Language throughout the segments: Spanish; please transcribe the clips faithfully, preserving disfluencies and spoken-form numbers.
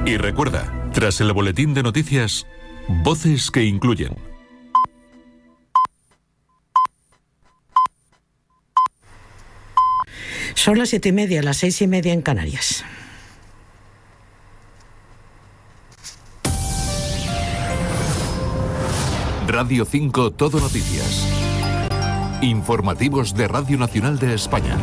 Y recuerda, tras el boletín de noticias, voces que incluyen. Son las siete y media, las seis y media en Canarias. Radio cinco Todo Noticias. Informativos de Radio Nacional de España.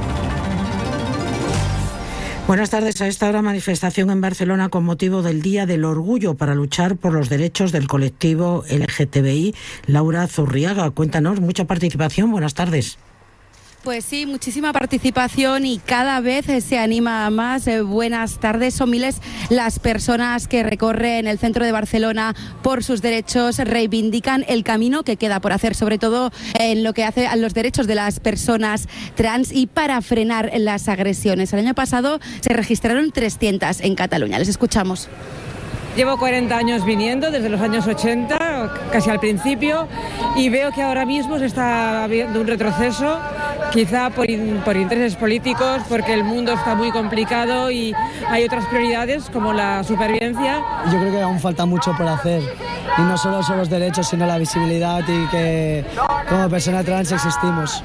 Buenas tardes. A esta hora, manifestación en Barcelona con motivo del Día del Orgullo para luchar por los derechos del colectivo L G T B I. Laura Zurriaga, cuéntanos, mucha participación. Buenas tardes. Pues sí, muchísima participación y cada vez se anima más. Eh, buenas tardes. Son miles las personas que recorren el centro de Barcelona por sus derechos, reivindican el camino que queda por hacer, sobre todo en lo que hace a los derechos de las personas trans y para frenar las agresiones. El año pasado se registraron trescientas en Cataluña. Les escuchamos. Llevo cuarenta años viniendo, desde los años ochenta, casi al principio, y veo que ahora mismo se está habiendo un retroceso, quizá por, in, por intereses políticos, porque el mundo está muy complicado y hay otras prioridades como la supervivencia. Yo creo que aún falta mucho por hacer, y no solo son los derechos, sino la visibilidad y que como persona trans existimos.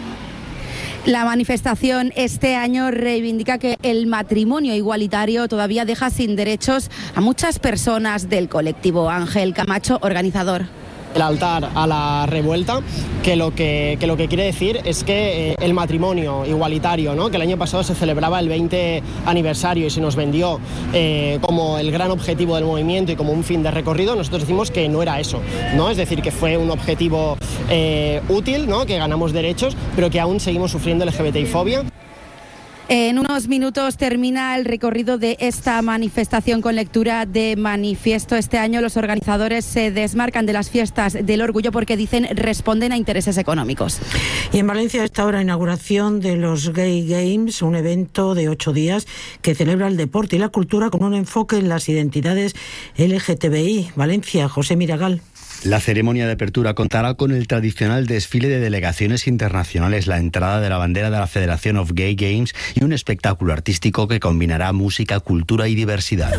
La manifestación este año reivindica que el matrimonio igualitario todavía deja sin derechos a muchas personas del colectivo. Ángel Camacho, organizador. El altar a la revuelta, que lo que, que, lo que quiere decir es que eh, el matrimonio igualitario, ¿no?, que el año pasado se celebraba el veinte aniversario y se nos vendió eh, como el gran objetivo del movimiento y como un fin de recorrido, nosotros decimos que no era eso, ¿no? Es decir, que fue un objetivo eh, útil, ¿no?, que ganamos derechos, pero que aún seguimos sufriendo L G B T I fobia. En unos minutos termina el recorrido de esta manifestación con lectura de manifiesto. Este año los organizadores se desmarcan de las fiestas del orgullo porque dicen responden a intereses económicos. Y en Valencia a esta hora inauguración de los Gay Games, un evento de ocho días que celebra el deporte y la cultura con un enfoque en las identidades L G T B I. Valencia, José Miragal. La ceremonia de apertura contará con el tradicional desfile de delegaciones internacionales, la entrada de la bandera de la Federation of Gay Games y un espectáculo artístico que combinará música, cultura y diversidad.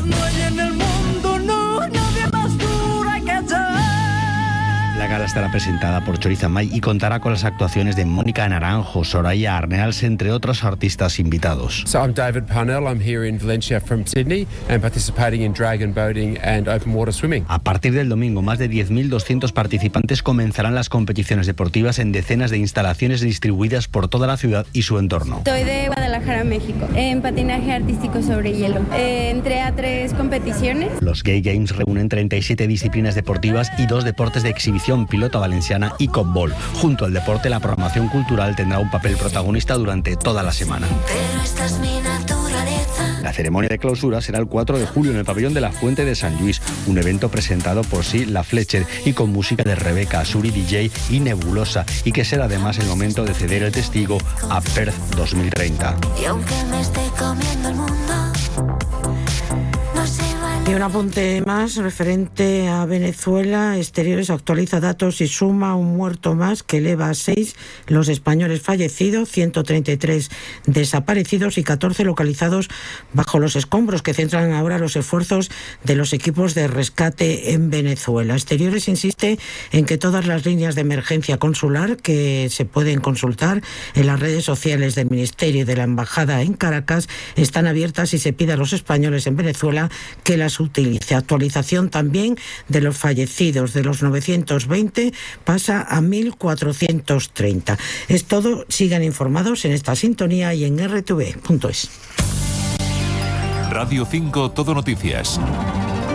La gala estará presentada por Choriza May y contará con las actuaciones de Mónica Naranjo, Soraya Arneals, entre otros artistas invitados. So I'm David Parnell. I'm here in Valencia from Sydney and participating in dragon boating and open water swimming. A partir del domingo, más de diez mil doscientos participantes comenzarán las competiciones deportivas en decenas de instalaciones distribuidas por toda la ciudad y su entorno. Soy de Guadalajara, México, en patinaje artístico sobre hielo. Eh, entré a tres competiciones. Los Gay Games reúnen treinta y siete disciplinas deportivas y dos deportes de exhibición, pilota valenciana y copbol. Junto al deporte, la programación cultural tendrá un papel protagonista durante toda la semana. Pero esta es mi naturaleza. La ceremonia de clausura será el cuatro de julio en el pabellón de la Fuente de San Luis, un evento presentado por Sí La Fletcher y con música de Rebeca, Suri D J y Nebulosa, y que será además el momento de ceder el testigo a Perth dos mil treinta. Y aunque me esté comiendo el mundo, no se vale. Y un apunte más referente a Venezuela. Exteriores actualiza datos y suma un muerto más que eleva a seis los españoles fallecidos, ciento treinta y tres desaparecidos y catorce localizados bajo los escombros, que centran ahora los esfuerzos de los equipos de rescate en Venezuela. Exteriores insiste en que todas las líneas de emergencia consular que se pueden consultar en las redes sociales del Ministerio y de la Embajada en Caracas están abiertas y se pide a los españoles en Venezuela que las utilice. Actualización también de los fallecidos, de los novecientos veinte pasa a mil cuatrocientos treinta. Es todo, sigan informados en esta sintonía y en erre te ve punto es. Radio cinco Todo Noticias.